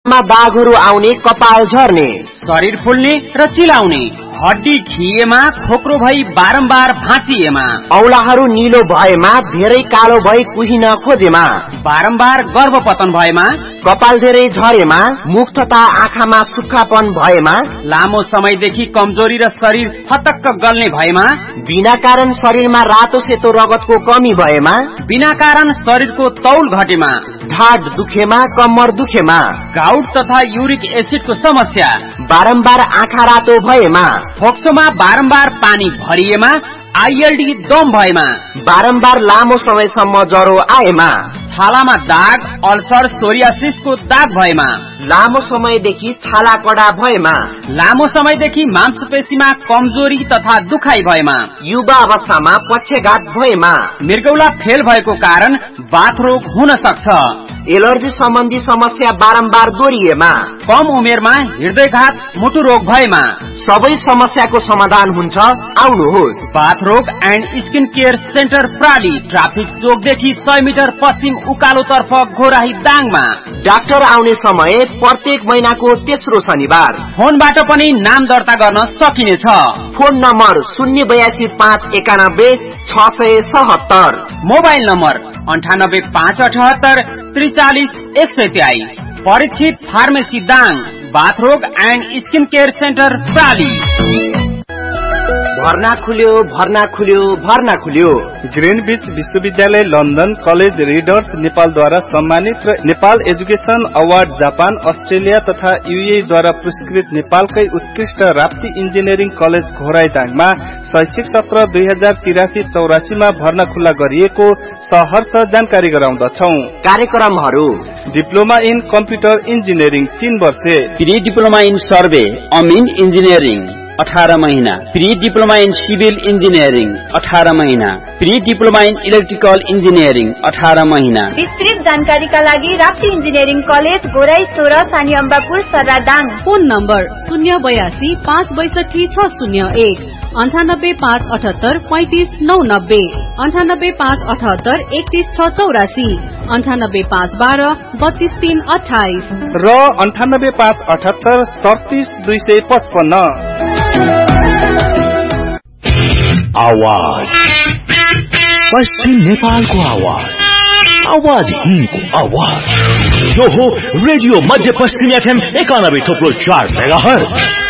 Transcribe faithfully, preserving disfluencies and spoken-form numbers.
दागहरू आउने, कपाल झर्ने, शरीर फुल्ने र चिलाउने, हड्डी खिएमा, खोक्रो भई बारम्बार भाँचिएमा, औलाहरू निलो भएमा, धेरै कालो भई कुहिन खोजेमा, बारम्बार गर्भपतन भएमा, कपाल धेरै झरेमा, मुख तथा आँखामा सुक्खापन भएमा, लामो समयदेखि कमजोरी र शरीर फतक्क गल्ने भएमा, बिना कारण शरीरमा रातो सेतो रगतको कमी भएमा, बिना कारण शरीरको तौल घटेमा, ढाड दुखेमा, कम्मर दुखेमा, गाउट तथा युरिक एसिडको समस्या, बारम्बार आँखा रातो भएमा, फोक्सोमा बारम्बार पानी भरिएमा, आईएलडी दम भएमा, बारम्बार लामो समयसम्म ज्वरो आएमा, छालामा दाग, अल्सर, सोरियासिसको दाग भएमा, लामो समयदेखि छाला कडा भएमा, लामो समयदेखि मांसपेशीमा कमजोरी तथा दुखाइ भएमा, युवा अवस्थामा पक्षघात भएमा, मृगौला फेल भएको कारण बाथरोग हुन सक्छ, एलर्जी सम्बन्धी समस्या बारम्बार दोहोरिएमा, कम उमेरमा हृदयघात, मुटु रोग भएमा, सबै समस्याको समाधान हुन्छ। आउनुहोस्, बाथरोग and skin care centre प्राली, traffic चोकदेखि सय मिटर पश्चिम उकालो तर्फ घोराही दाङमा। डाक्टर आउने समय प्रत्येक महिनाको तेस्रो शनिबार। फोनबाट पनि नाम दर्ता गर्न सकिनेछ। फोन नम्बर शून्य बयासी पाँच एकानब्बे छ सय सतहत्तर, मोबाइल नम्बर अन्ठानब्बे पाँच अठहत्तर त्रिचालिस एक सय तेइस। Parikshit pharmacy Dang, बाथरोग and skin care centre प्राली। भर्ना खुल्यो, भर्ना खुल्यो, भर्ना खुल्यो। ग्रिनविच विश्वविद्यालय लन्डन कलेज रिडर्स नेपालद्वारा सम्मानित र Nepal education award Japan, Australia तथा यूए द्वारा पुरस्कृत नेपालकै उत्कृष्ट राप्ती इन्जिनियरिङ कलेज घोराइदाङमा शैक्षिक सत्र दुई हजार तिरासी चौरासी मा भर्ना खुल्ला गरिएको सहर्ष जानकारी गराउँदछौ। कार्यक्रमहरू: डिप्लोमा इन कम्प्युटर इन्जिनियरिङ तीन वर्षे, pre diploma in survey Amin engineering अठारह महीना, pre diploma in civil engineering अठारह महीना, pre diploma in electrical engineering अठारह महीना। विस्तृत जानकारीका लागि राप्ती इन्जिनियरिङ कलेज घोराई सोह्र, सानी अम्बापुर, सर्रादाङ। फोन नम्बर शून्य बयासी पाँच बैसठी छ शून्य एक, अन्ठानब्बे पाँच अठहत्तर पैंतिस नौ नब्बे, अन्ठानब्बे पाँच अठहत्तर एकतीस छ चौरासी, अन्ठानब्बे पाँच बाह्र बत्तीस तीन अठाइस र अन्ठानब्बे पाँच अठहत्तर सडतिस दुई सय पचपन्न। आवाज पश्चिम नेपालको आवाज, आवाज हिन्दको आवाज। यो हो रेडियो मध्य पश्चिम एफएम एकानब्बे थोप्लो चार मेगाहर्ज।